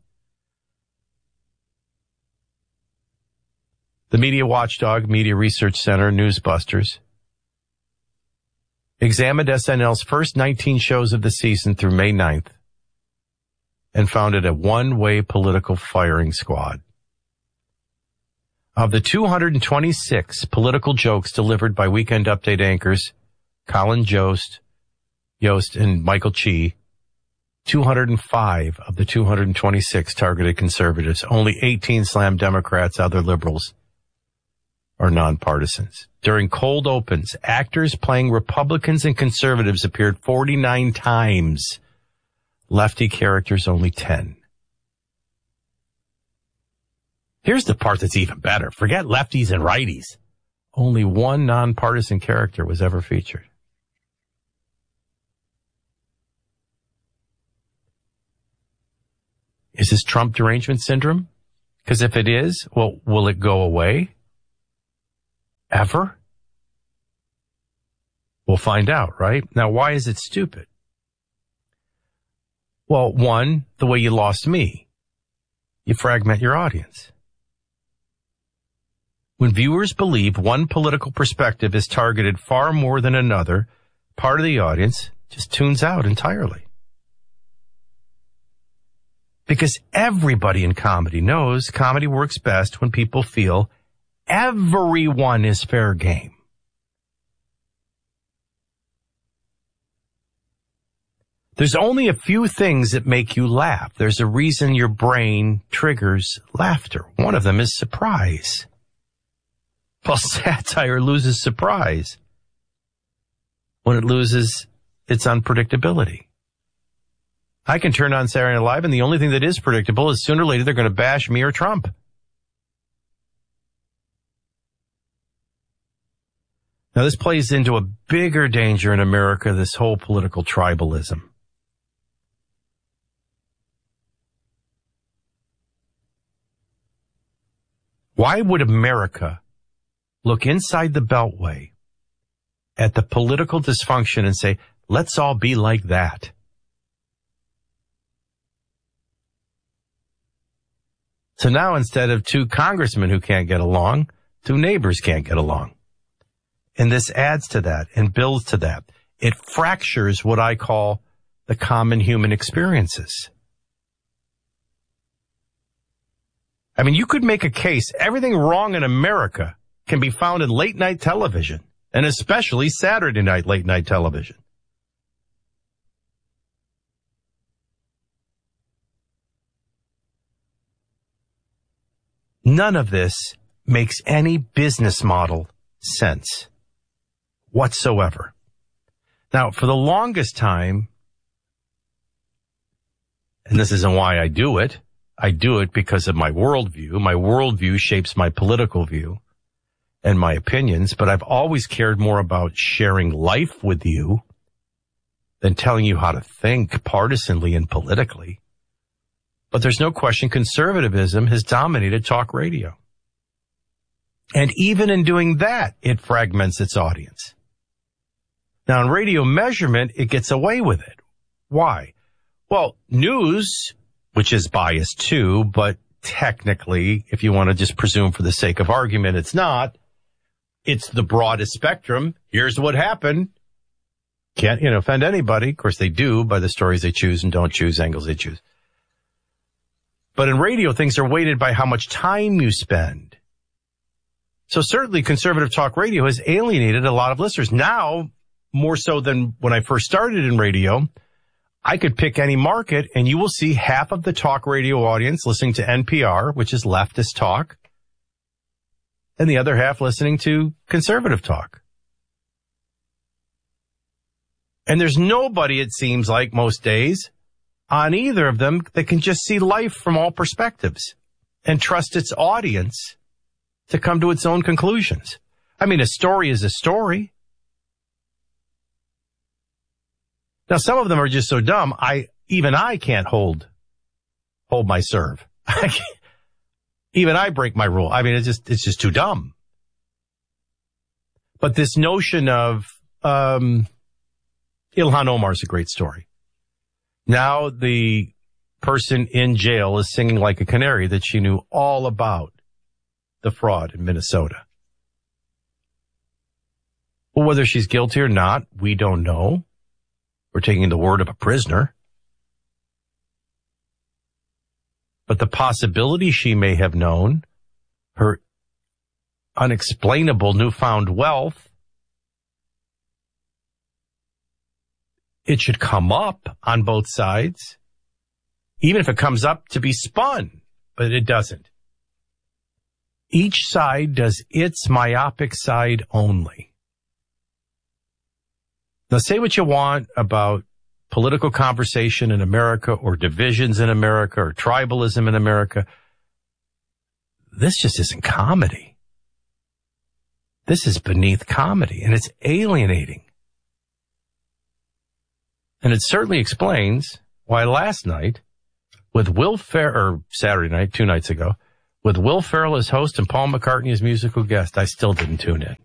The Media Watchdog, Media Research Center, Newsbusters examined SNL's first 19 shows of the season through May 9th and found it a one-way political firing squad. Of the 226 political jokes delivered by Weekend Update anchors Colin Jost, and Michael Chi, 205 of the 226 targeted conservatives. Only 18 slammed Democrats, other liberals, are nonpartisans. During cold opens, actors playing Republicans and conservatives appeared 49 times. Lefty characters only 10. Here's the part that's even better. Forget lefties and righties. Only one nonpartisan character was ever featured. Is this Trump derangement syndrome? Because if it is, well, will it go away? Ever? We'll find out, right? Now, why is it stupid? Well, one, the way you lost me. You fragment your audience. When viewers believe one political perspective is targeted far more than another, part of the audience just tunes out entirely. Because everybody in comedy knows comedy works best when people feel everyone is fair game. There's only a few things that make you laugh. There's a reason your brain triggers laughter. One of them is surprise. Well, satire loses surprise when it loses its unpredictability. I can turn on Saturday Night Live, and the only thing that is predictable is sooner or later they're going to bash me or Trump. Now, this plays into a bigger danger in America, this whole political tribalism. Why would America look inside the Beltway at the political dysfunction and say, let's all be like that? So now instead of two congressmen who can't get along, two neighbors can't get along. And this adds to that and builds to that. It fractures what I call the common human experiences. I mean, you could make a case, everything wrong in America can be found in late night television, and especially Saturday night late night television. None of this makes any business model sense whatsoever. Now, for the longest time, and this isn't why I do it because of my worldview. My worldview shapes my political view and my opinions, but I've always cared more about sharing life with you than telling you how to think partisanly and politically. But there's no question conservatism has dominated talk radio. And even in doing that, it fragments its audience. Now, in radio measurement, it gets away with it. Why? Well, news, which is biased too, but technically, if you want to just presume for the sake of argument, it's not. It's the broadest spectrum. Here's what happened. Can't, offend anybody. Of course, they do by the stories they choose and don't choose, angles they choose. But in radio, things are weighted by how much time you spend. So certainly conservative talk radio has alienated a lot of listeners. Now, more so than when I first started in radio, I could pick any market and you will see half of the talk radio audience listening to NPR, which is leftist talk, and the other half listening to conservative talk. And there's nobody, it seems like most days, on either of them that can just see life from all perspectives and trust its audience to come to its own conclusions. I mean, a story is a story. Now, some of them are just so dumb, even I can't hold my serve. Even I break my rule. I mean, it's just too dumb. But this notion of, Ilhan Omar is a great story. Now the person in jail is singing like a canary that she knew all about the fraud in Minnesota. Well, whether she's guilty or not, we don't know. We're taking the word of a prisoner. But the possibility she may have known, her unexplainable newfound wealth, it should come up on both sides, even if it comes up to be spun, but it doesn't. Each side does its myopic side only. Now, say what you want about political conversation in America or divisions in America or tribalism in America. This just isn't comedy. This is beneath comedy, and it's alienating. And it certainly explains why last night, with Saturday night, 2 nights ago, with Will Ferrell as host and Paul McCartney as musical guest, I still didn't tune in.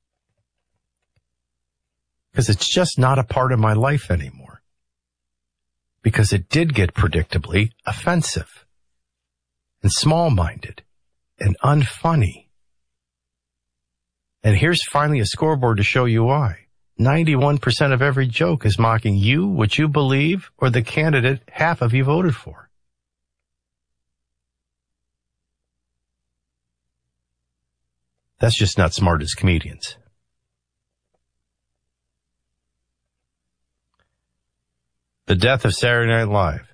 Because it's just not a part of my life anymore. Because it did get predictably offensive and small-minded and unfunny. And here's finally a scoreboard to show you why. 91% of every joke is mocking you, what you believe, or the candidate half of you voted for. That's just not smart as comedians. The death of Saturday Night Live.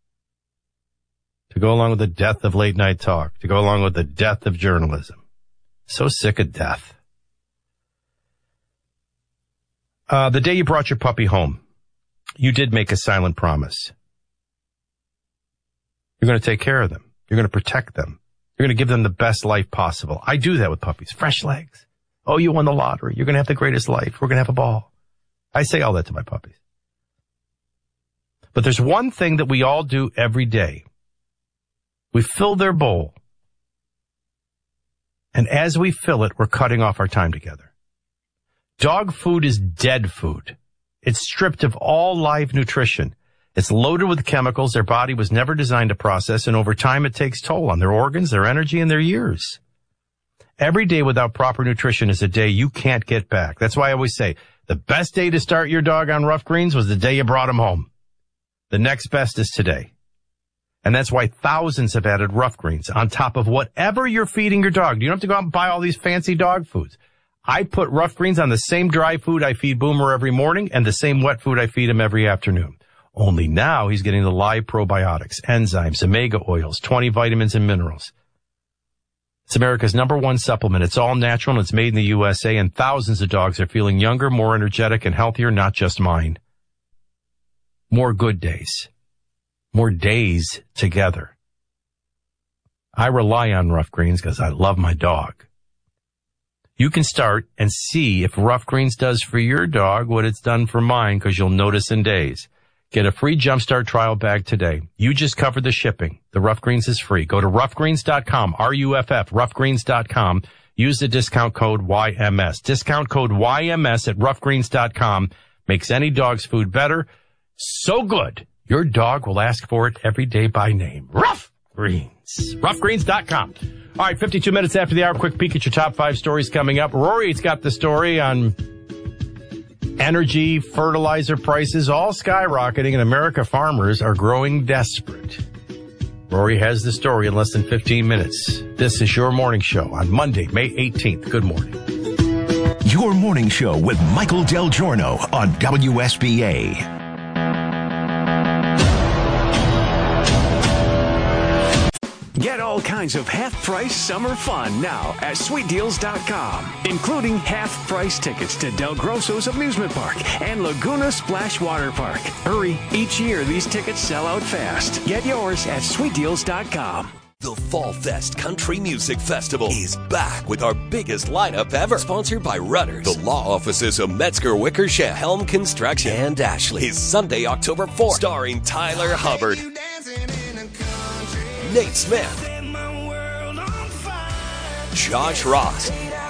To go along with the death of late night talk. To go along with the death of journalism. So sick of death. The day you brought your puppy home, you did make a silent promise. You're going to take care of them. You're going to protect them. You're going to give them the best life possible. I do that with puppies. Fresh legs. Oh, you won the lottery. You're going to have the greatest life. We're going to have a ball. I say all that to my puppies. But there's one thing that we all do every day. We fill their bowl. And as we fill it, we're cutting off our time together. Dog food is dead food. It's stripped of all live nutrition. It's loaded with chemicals their body was never designed to process, and over time it takes toll on their organs, their energy, and their years. Every day without proper nutrition is a day you can't get back. That's why I always say, the best day to start your dog on Rough Greens was the day you brought him home. The next best is today. And that's why thousands have added Rough Greens on top of whatever you're feeding your dog. You don't have to go out and buy all these fancy dog foods. I put Rough Greens on the same dry food I feed Boomer every morning and the same wet food I feed him every afternoon. Only now he's getting the live probiotics, enzymes, omega oils, 20 vitamins and minerals. It's America's #1 supplement. It's all natural and it's made in the USA, and thousands of dogs are feeling younger, more energetic, and healthier, not just mine. More good days. More days together. I rely on Rough Greens because I love my dog. You can start and see if Rough Greens does for your dog what it's done for mine, because you'll notice in days. Get a free Jumpstart trial bag today. You just covered the shipping. The Rough Greens is free. Go to roughgreens.com, RUFF, roughgreens.com. Use the discount code YMS. Discount code YMS at roughgreens.com makes any dog's food better. So good, your dog will ask for it every day by name. Rough Greens. Roughgreens.com. All right, 52 minutes after the hour, quick peek at your top 5 stories coming up. Rory's got the story on energy, fertilizer prices, all skyrocketing, and America farmers are growing desperate. Rory has the story in less than 15 minutes. This is your morning show on Monday, May 18th. Good morning. Your morning show with Michael Del Giorno on WSBA. Get all kinds of half-price summer fun now at SweetDeals.com, including half-price tickets to Del Grosso's Amusement Park and Laguna Splash Water Park. Hurry, each year these tickets sell out fast. Get yours at SweetDeals.com. The Fall Fest Country Music Festival is back with our biggest lineup ever. Sponsored by Rudders, the law offices of Metzger Wickersham, Helm Construction, and Ashley. Is Sunday, October 4th, starring Tyler Hubbard, Nate Smith, Josh Ross,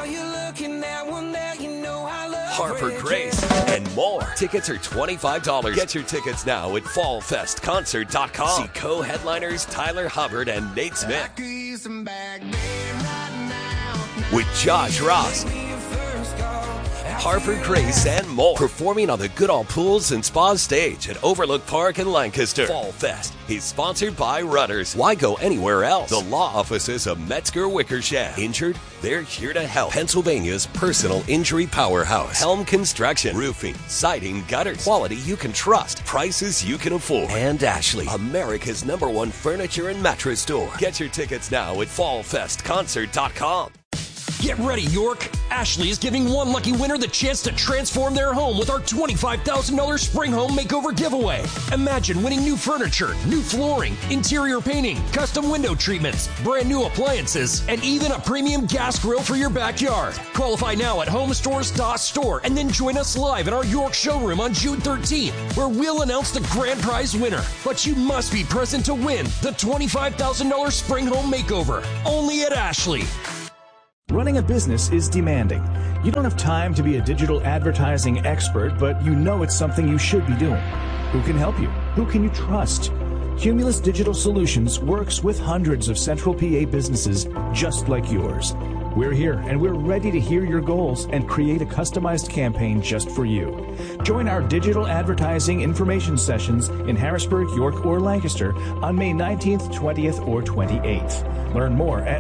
Harper Grace, and more. Tickets are $25. Get your tickets now at fallfestconcert.com. See co-headliners Tyler Hubbard and Nate Smith. With Josh Ross, Harper Grace, and more. Performing on the Goodall Pools and Spa stage at Overlook Park in Lancaster. Fall Fest is sponsored by Rudders. Why go anywhere else? The law offices of Metzger Wickersham. Injured? They're here to help. Pennsylvania's personal injury powerhouse. Helm Construction. Roofing, siding, gutters. Quality you can trust. Prices you can afford. And Ashley, America's #1 furniture and mattress store. Get your tickets now at fallfestconcert.com. Get ready, York. Ashley is giving one lucky winner the chance to transform their home with our $25,000 Spring Home Makeover giveaway. Imagine winning new furniture, new flooring, interior painting, custom window treatments, brand new appliances, and even a premium gas grill for your backyard. Qualify now at homestores.store and then join us live in our York showroom on June 13th, where we'll announce the grand prize winner. But you must be present to win the $25,000 Spring Home Makeover, only at Ashley. Running a business is demanding. You don't have time to be a digital advertising expert, but you know it's something you should be doing. Who can help you? Who can you trust? Cumulus Digital Solutions works with hundreds of Central PA businesses just like yours. We're here and we're ready to hear your goals and create a customized campaign just for you. Join our digital advertising information sessions in Harrisburg, York, or Lancaster on May 19th, 20th, or 28th. Learn more at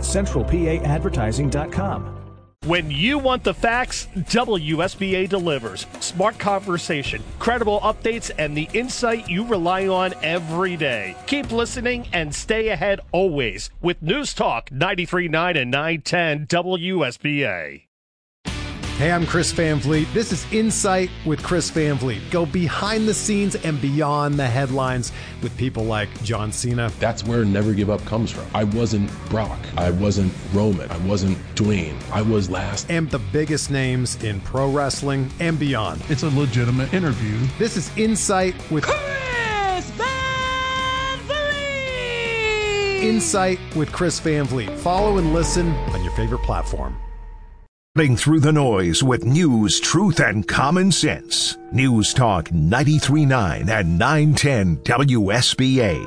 centralpaadvertising.com. When you want the facts, WSBA delivers. Smart conversation, credible updates, and the insight you rely on every day. Keep listening and stay ahead always with News Talk 93.9 and 910 WSBA. Hey, I'm Chris Van Vliet. This is Insight with Chris Van Vliet. Go behind the scenes and beyond the headlines with people like John Cena. That's where Never Give Up comes from. I wasn't Brock. I wasn't Roman. I wasn't Dwayne. I was last. And the biggest names in pro wrestling and beyond. It's a legitimate interview. This is Insight with Chris Van Vliet! Insight with Chris Van Vliet. Follow and listen on your favorite platform. Through the noise with news, truth, and common sense. News Talk 93.9 and 910 WSBA.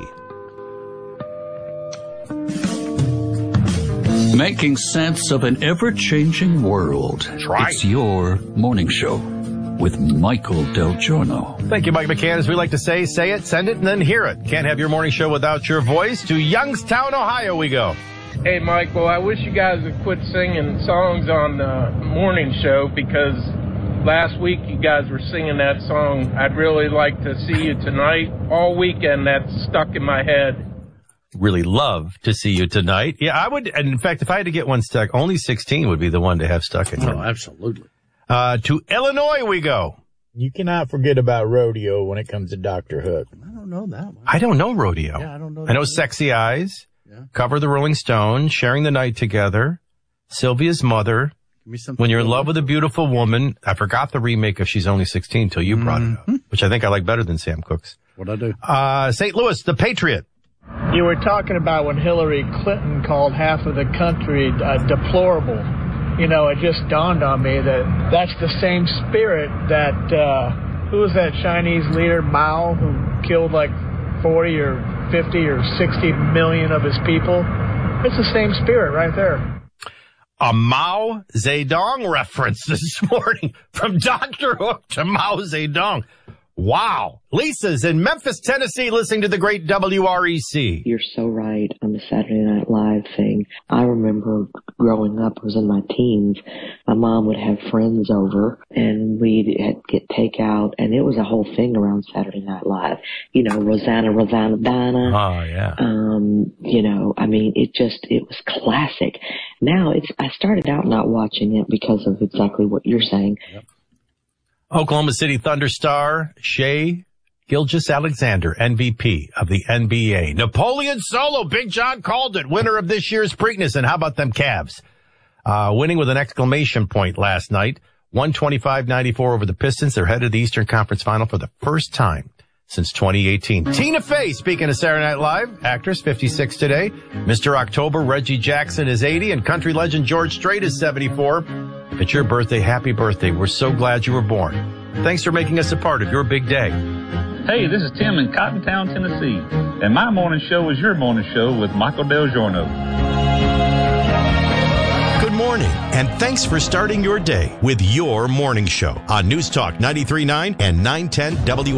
Making sense of an ever-changing world. It's your morning show with Michael Del Giorno. Thank you, Mike McCann. As we like to say it, send it, and then hear it. Can't have your morning show without your voice. To Youngstown, Ohio we go. Hey, Michael, I wish you guys would quit singing songs on the morning show because last week you guys were singing that song, I'd really like to see you tonight. All weekend that's stuck in my head. Really love to see you tonight. Yeah, I would. And in fact, if I had to get one stuck, only 16 would be the one to have stuck in here. Oh, absolutely. To Illinois we go. You cannot forget about rodeo when it comes to Dr. Hook. I don't know that one. I don't know rodeo. Yeah, I don't know. I know Sexy Eyes. Yeah. Cover the Rolling Stone, Sharing the Night Together, Sylvia's Mother, When You're in Love with a Beautiful Woman. I forgot the remake of She's Only 16 till you brought it up, which I think I like better than Sam Cooke's. What'd I do? St. Louis, The Patriot. You were talking about when Hillary Clinton called half of the country deplorable. You know, it just dawned on me that that's the same spirit that, who was that Chinese leader, Mao, who killed like 40 or 50 or 60 million of his people. It's the same spirit right there. A Mao Zedong reference this morning from Dr. Hook to Mao Zedong. Wow. Lisa's in Memphis, Tennessee, listening to the great WREC. You're so right on the Saturday Night Live thing. I remember growing up, I was in my teens, my mom would have friends over and we'd get takeout, and it was a whole thing around Saturday Night Live. You know, Rosanna Donna. Oh, yeah. You know, I mean, it was classic. Now I started out not watching it because of exactly what you're saying. Yep. Oklahoma City Thunder star Shai Gilgeous-Alexander, MVP of the NBA. Napoleon Solo, Big John called it, winner of this year's Preakness. And how about them Cavs? Winning with an exclamation point last night. 125-94 over the Pistons. They're headed to the Eastern Conference Final for the first time since 2018. Tina Fey, speaking of Saturday Night Live, actress, 56 today. Mr. October, Reggie Jackson is 80, and country legend George Strait is 74. It's your birthday. Happy birthday. We're so glad you were born. Thanks for making us a part of your big day. Hey, this is Tim in Cottontown, Tennessee, and my morning show is your morning show with Michael Del Giorno. Good morning. morning, and thanks for starting your day with your morning show on News Talk 93.9 and 910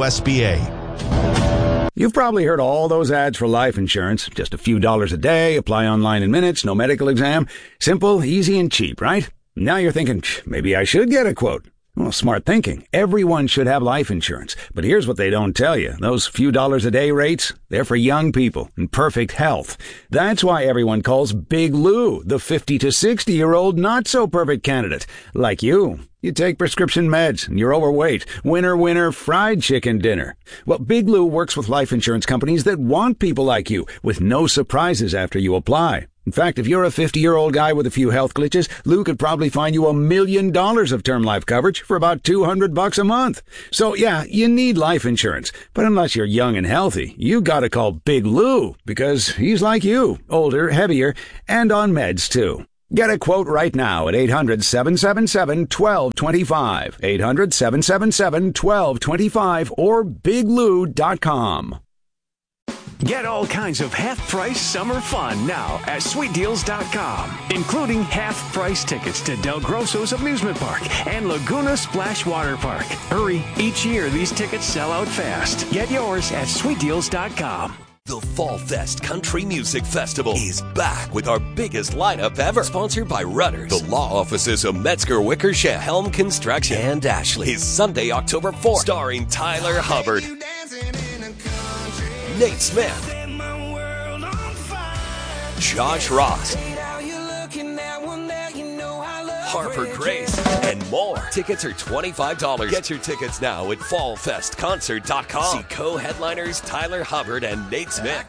WSBA. You've probably heard all those ads for life insurance. Just a few dollars a day, apply online in minutes, no medical exam. Simple, easy, and cheap, right? Now you're thinking, maybe I should get a quote. Well, smart thinking. Everyone should have life insurance. But here's what they don't tell you. Those few dollars a day rates, they're for young people in perfect health. That's why everyone calls Big Lou the 50 to 60-year-old not-so-perfect candidate. Like you. You take prescription meds, and you're overweight. Winner, winner, fried chicken dinner. Well, Big Lou works with life insurance companies that want people like you, with no surprises after you apply. In fact, if you're a 50-year-old guy with a few health glitches, Lou could probably find you $1 million of term life coverage for about $200 a month. So yeah, you need life insurance. But unless you're young and healthy, you gotta call Big Lou, because he's like you, older, heavier, and on meds too. Get a quote right now at 800-777-1225, 800-777-1225, or biglou.com. Get all kinds of half-price summer fun now at SweetDeals.com, including half-price tickets to Del Grosso's Amusement Park and Laguna Splash Water Park. Hurry, each year these tickets sell out fast. Get yours at SweetDeals.com. The Fall Fest Country Music Festival is back with our biggest lineup ever. Sponsored by Rudders, the law offices of Metzger Wickersham, Helm Construction, and Ashley. Is Sunday, October 4th, starring Tyler Hubbard, Nate Smith, Josh Ross, Harper Grace, and more. Tickets are $25. Get your tickets now at fallfestconcert.com. See co-headliners Tyler Hubbard and Nate Smith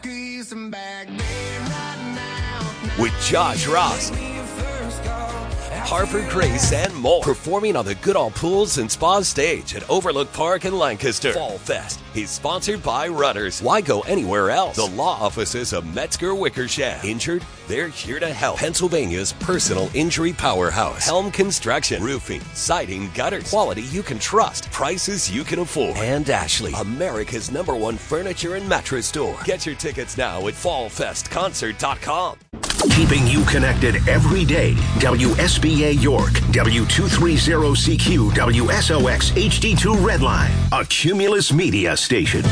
with Josh Ross, Harper Grace, and more. Performing on the Goodall Pools and Spa stage at Overlook Park in Lancaster. Fall Fest is sponsored by Rudders. Why go anywhere else? The law offices of Metzger Wickersham. Injured? They're here to help. Pennsylvania's personal injury powerhouse. Helm Construction. Roofing, siding, gutters. Quality you can trust. Prices you can afford. And Ashley, America's #1 furniture and mattress store. Get your tickets now at fallfestconcert.com. Keeping you connected every day. WSBA York, W230CQ, WSOX HD2 Redline, a Cumulus Media station.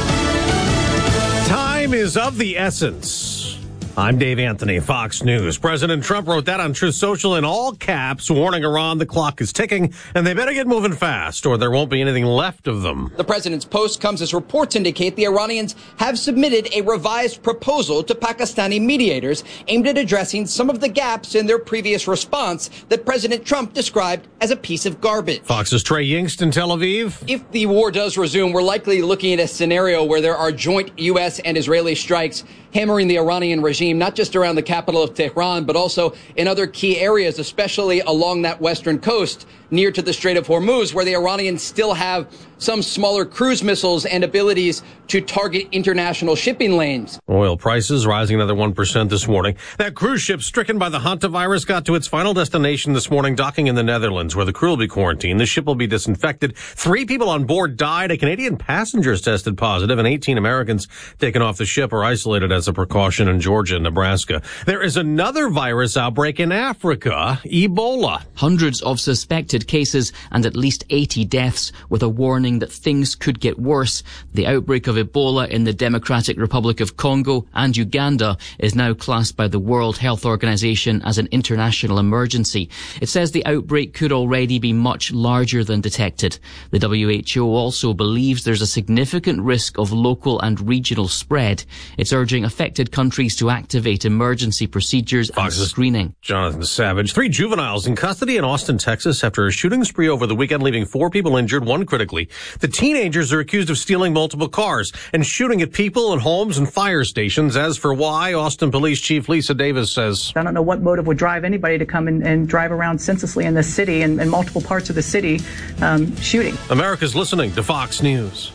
Time is of the essence. I'm Dave Anthony, Fox News. President Trump wrote that on Truth Social in all caps, warning Iran the clock is ticking, and they better get moving fast, or there won't be anything left of them. The president's post comes as reports indicate the Iranians have submitted a revised proposal to Pakistani mediators aimed at addressing some of the gaps in their previous response that President Trump described as a piece of garbage. Fox's Trey Yingst in Tel Aviv. If the war does resume, we're likely looking at a scenario where there are joint U.S. and Israeli strikes hammering the Iranian regime, not just around the capital of Tehran, but also in other key areas, especially along that western coast near to the Strait of Hormuz, where the Iranians still have some smaller cruise missiles and abilities to target international shipping lanes. Oil prices rising another 1% this morning. That cruise ship stricken by the hantavirus got to its final destination this morning, docking in the Netherlands, where the crew will be quarantined. The ship will be disinfected. 3 people on board died. A Canadian passenger is tested positive, and 18 Americans taken off the ship are isolated as a precaution in Georgia and Nebraska. There is another virus outbreak in Africa, Ebola. Hundreds of suspected cases and at least 80 deaths, with a warning that things could get worse. The outbreak of Ebola in the Democratic Republic of Congo and Uganda is now classed by the World Health Organization as an international emergency. It says the outbreak could already be much larger than detected. The WHO also believes there's a significant risk of local and regional spread. It's urging affected countries to activate emergency procedures and screening. Jonathan Savage. 3 juveniles in custody in Austin, Texas after a shooting spree over the weekend, leaving 4 people injured, 1 critically. The teenagers are accused of stealing multiple cars and shooting at people and homes and fire stations. As for why, Austin Police Chief Lisa Davis says, I don't know what motive would drive anybody to come and drive around senselessly in this city and in multiple parts of the city shooting. America's listening to Fox News.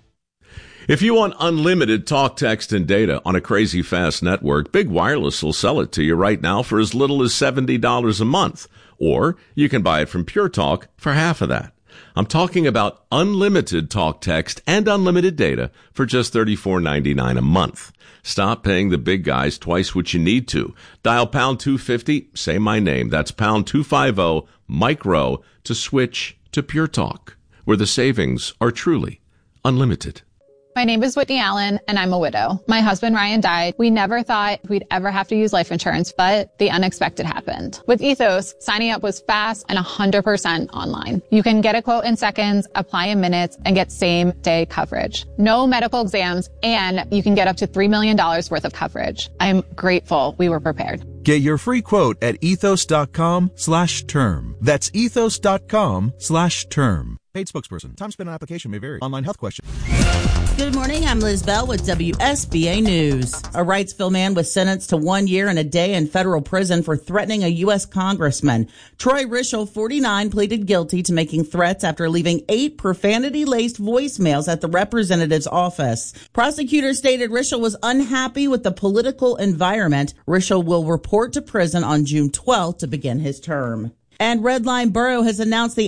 If you want unlimited talk, text, and data on a crazy fast network, Big Wireless will sell it to you right now for as little as $70 a month. Or you can buy it from Pure Talk for half of that. I'm talking about unlimited talk, text, and unlimited data for just $34.99 a month. Stop paying the big guys twice what you need to. Dial pound 250, say my name. That's pound 250 micro to switch to Pure Talk, where the savings are truly unlimited. My name is Whitney Allen, and I'm a widow. My husband, Ryan, died. We never thought we'd ever have to use life insurance, but the unexpected happened. With Ethos, signing up was fast and 100% online. You can get a quote in seconds, apply in minutes, and get same-day coverage. No medical exams, and you can get up to $3 million worth of coverage. I'm grateful we were prepared. Get your free quote at ethos.com/term. That's ethos.com/term. Paid spokesperson. Time spent on application may vary. Online health question. Good morning. I'm Liz Bell with WSBA News. A Wrightsville man was sentenced to 1 year and a day in federal prison for threatening a U.S. congressman. Troy Rischel, 49, pleaded guilty to making threats after leaving 8 profanity-laced voicemails at the representative's office. Prosecutors stated Rischel was unhappy with the political environment. Rischel will report to prison on June 12th to begin his term. And Redline Borough has announced the